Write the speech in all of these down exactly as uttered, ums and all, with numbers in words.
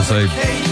C.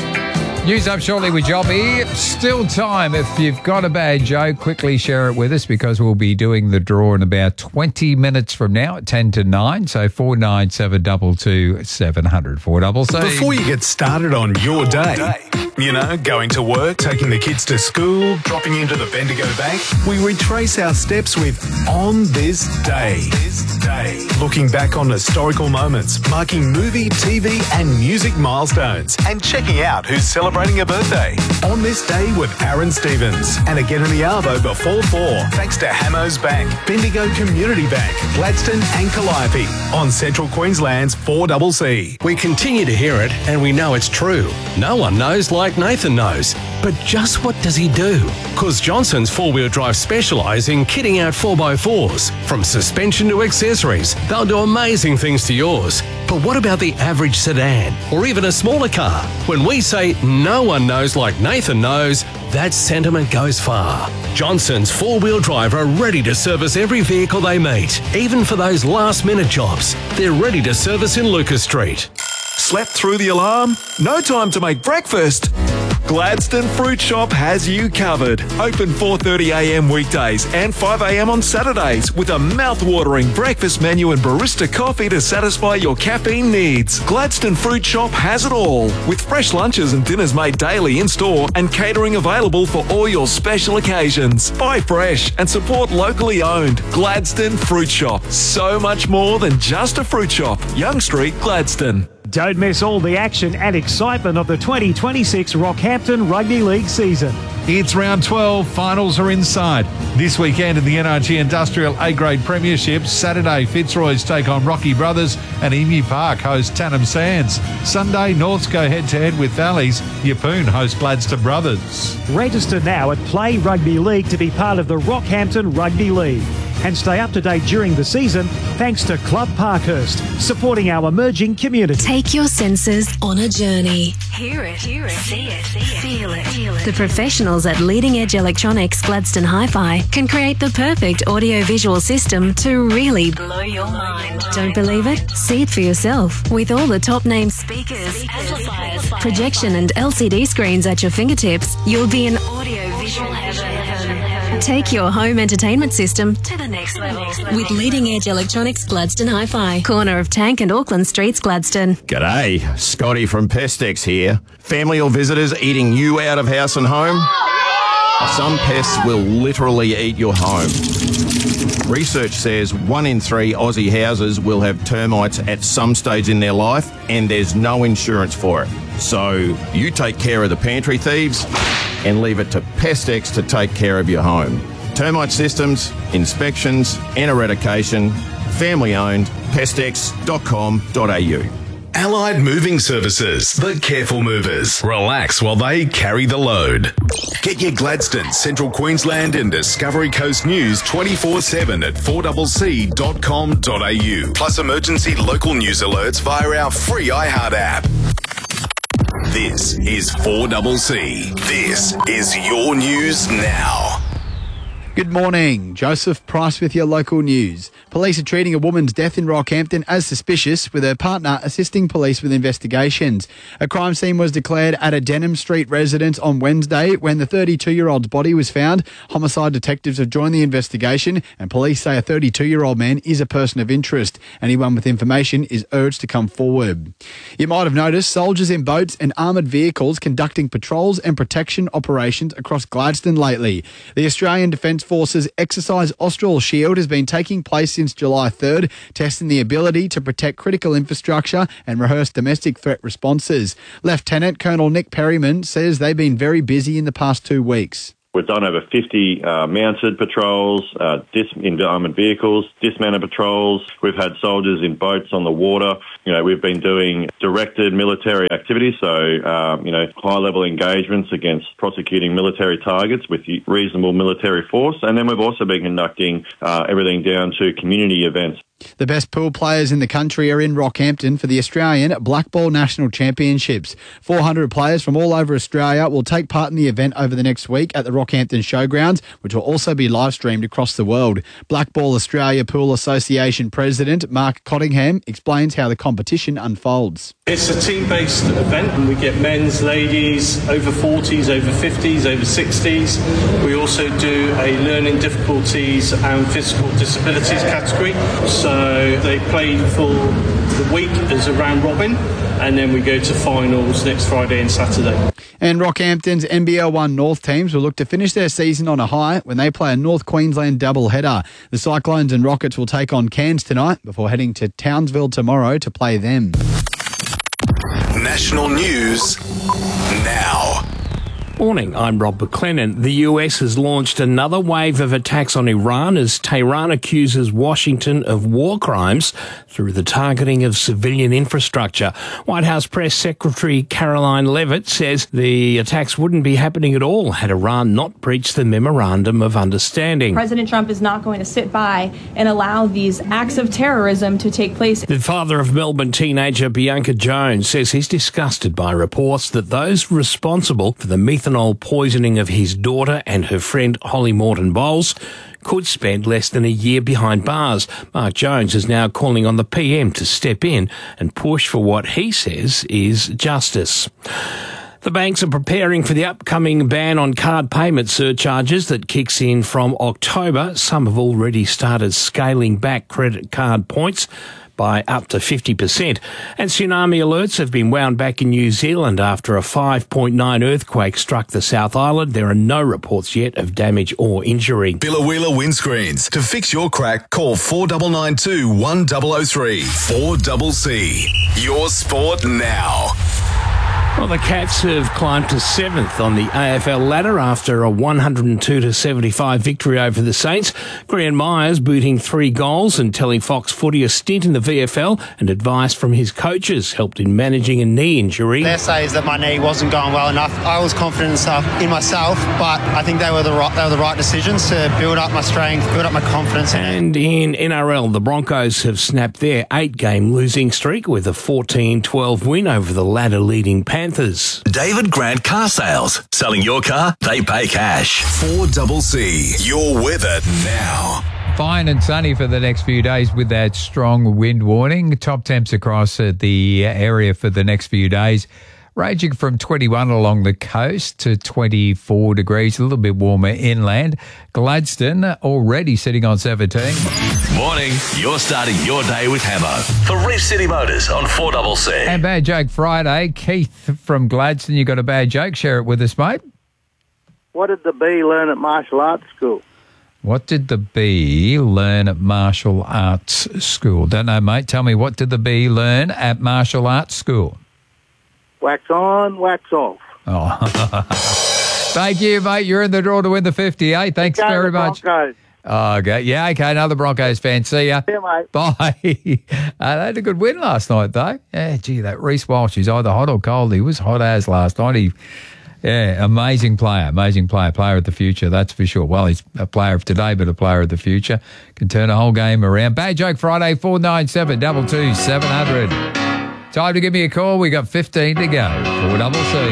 News up shortly with Jobby. Still time. If you've got a bad joke, quickly share it with us because we'll be doing the draw in about twenty minutes from now at ten to nine. So four nine seven two two seven hundred four double C. Before you get started on your day, you know, going to work, taking the kids to school, dropping into the Bendigo Bank, we retrace our steps with On This Day. This day. Looking back on historical moments, marking movie, T V and music milestones, and checking out who's celebrating a birthday. On This Day with Aaron Stevens. And again in the Arvo before four, thanks to Hamos Bank, Bendigo Community Bank, Gladstone and Calliope on Central Queensland's four C C. We continue to hear it and we know it's true. No one knows like Nathan knows. But just what does he do? Because Johnson's four-wheel drive specialise in kitting out four by fours. From suspension to accessories, they'll do amazing things to yours. But what about the average sedan or even a smaller car? When we say no one knows like Nathan knows, that sentiment goes far. Johnson's four-wheel drive are ready to service every vehicle they meet, even for those last-minute jobs. They're ready to service in Lucas Street. Slept through the alarm? No time to make breakfast? Gladstone Fruit Shop has you covered. Open four thirty a m weekdays and five a m on Saturdays with a mouth-watering breakfast menu and barista coffee to satisfy your caffeine needs. Gladstone Fruit Shop has it all, with fresh lunches and dinners made daily in-store and catering available for all your special occasions. Buy fresh and support locally owned. Gladstone Fruit Shop. So much more than just a fruit shop. Young Street, Gladstone. Don't miss all the action and excitement of the twenty twenty-six Rockhampton Rugby League season. It's round twelve, finals are inside. This weekend in the N R G Industrial A-Grade Premiership, Saturday Fitzroy's take on Rocky Brothers and Emu Park host Tannum Sands. Sunday, Norths go head-to-head with Valleys. Yeppoon host Gladstone Brothers. Register now at Play Rugby League to be part of the Rockhampton Rugby League. And stay up to date during the season thanks to Club Parkhurst, supporting our emerging community. Take your senses on a journey. Hear it, hear it, see it, see it, feel it, feel it. The professionals at Leading Edge Electronics Gladstone Hi-Fi can create the perfect audio-visual system to really blow your mind. Don't believe it? See it for yourself. With all the top-name speakers, amplifiers, projection and L C D screens at your fingertips, you'll be in audio-visual heaven. Take your home entertainment system to the next level with Leading Edge Electronics Gladstone Hi-Fi, corner of Tank and Auckland Streets, Gladstone. G'day, Scotty from Pestex here. Family or visitors eating you out of house and home? Some pests will literally eat your home. Research says one in three Aussie houses will have termites at some stage in their life, and there's no insurance for it. So you take care of the pantry thieves and leave it to Pestex to take care of your home. Termite systems, inspections and eradication, family owned, pestex dot com dot a u. Allied Moving Services, the careful movers. Relax while they carry the load. Get your Gladstone, Central Queensland and Discovery Coast news twenty-four seven at four c c dot com dot a u. Plus emergency local news alerts via our free iHeart app. This is four C C. This is your news now. Good morning. Joseph Price with your local news. Police are treating a woman's death in Rockhampton as suspicious, with her partner assisting police with investigations. A crime scene was declared at a Denham Street residence on Wednesday when the thirty-two-year-old's body was found. Homicide detectives have joined the investigation and police say a thirty-two-year-old man is a person of interest. Anyone with information is urged to come forward. You might have noticed soldiers in boats and armoured vehicles conducting patrols and protection operations across Gladstone lately. The Australian Defence Force's exercise Austral Shield has been taking place since July third, testing the ability to protect critical infrastructure and rehearse domestic threat responses. Lieutenant Colonel Nick Perryman says they've been very busy in the past two weeks. We've done over fifty uh, mounted patrols, uh, dis- in armoured vehicles, dismounted patrols. We've had soldiers in boats on the water. You know, we've been doing directed military activities, so, um, you know, high-level engagements against prosecuting military targets with reasonable military force. And then we've also been conducting uh, everything down to community events. The best pool players in the country are in Rockhampton for the Australian Black Ball National Championships. four hundred players from all over Australia will take part in the event over the next week at the Rockhampton Showgrounds, which will also be live streamed across the world. Black Ball Australia Pool Association President Mark Cottingham explains how the competition unfolds. It's a team-based event and we get men's, ladies, over forties, over fifties, over sixties. We also do a learning difficulties and physical disabilities category. So they play for the week as a round robin and then we go to finals next Friday and Saturday. And Rockhampton's N B L one North teams will look to finish their season on a high when they play a North Queensland doubleheader. The Cyclones and Rockets will take on Cairns tonight before heading to Townsville tomorrow to play them. National news now. Morning, I'm Rob McLennan. The U S has launched another wave of attacks on Iran as Tehran accuses Washington of war crimes through the targeting of civilian infrastructure. White House Press Secretary Caroline Leavitt says the attacks wouldn't be happening at all had Iran not breached the Memorandum of Understanding. President Trump is not going to sit by and allow these acts of terrorism to take place. The father of Melbourne teenager Bianca Jones says he's disgusted by reports that those responsible for the methanol poisoning of his daughter and her friend Holly Morton Bowles could spend less than a year behind bars. Mark Jones is now calling on the P M to step in and push for what he says is justice. The banks are preparing for the upcoming ban on card payment surcharges that kicks in from October. Some have already started scaling back credit card points by up to fifty percent. And tsunami alerts have been wound back in New Zealand after a five point nine earthquake struck the South Island. There are no reports yet of damage or injury. Billawheeler Windscreens. To fix your crack, call four nine nine two, one zero zero three. four C C. Your sport now. Well, the Cats have climbed to seventh on the A F L ladder after a one hundred two to seventy-five victory over the Saints. Graham Myers booting three goals and telling Fox Footy a stint in the V F L and advice from his coaches helped in managing a knee injury. Their say is that my knee wasn't going well enough. I was confident in myself, but I think they were the right, they were the right decisions to build up my strength, build up my confidence. And in N R L, the Broncos have snapped their eight-game losing streak with a fourteen twelve win over the ladder-leading Panthers. David Grant Car Sales. Selling your car, they pay cash. four C C. Your weather now. Fine and sunny for the next few days with that strong wind warning. Top temps across uh, the area for the next few days, ranging from twenty-one along the coast to twenty-four degrees, a little bit warmer inland. Gladstone already sitting on seventeen. Morning, you're starting your day with Hammo for Reef City Motors on four C C. And Bad Joke Friday. Keith from Gladstone, you got a bad joke? Share it with us, mate. What did the bee learn at martial arts school? What did the bee learn at martial arts school? Don't know, mate. Tell me, what did the bee learn at martial arts school? Wax on, wax off. Oh. Thank you, mate. You're in the draw to win the fifty, eh? Thanks Okay, very the much. Broncos. Oh, okay. Yeah, okay. Another Broncos fan. See ya. See ya, mate. Bye. uh, they had a good win last night, though. Yeah, gee, that Reece Walsh, he's either hot or cold. He was hot as last night. He, yeah, amazing player. Amazing player. Player of the future, that's for sure. Well, he's a player of today, but a player of the future. Can turn a whole game around. Bad Joke Friday, four nine seven, two two, seven hundred. Time to give me a call. We got fifteen to go. four C C.